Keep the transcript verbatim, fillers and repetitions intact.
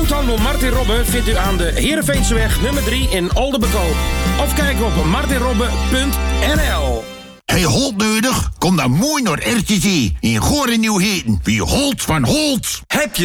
Groothandel Martin Robbe vindt u aan de Heerenveenseweg nummer drie in Oldenbekoop. Of kijk op martin robbe punt n l. Hey, Holt nodig? Kom dan mooi naar R T C in Goorlen Nieuw-Heten. Wie Holt van Holt. Heb je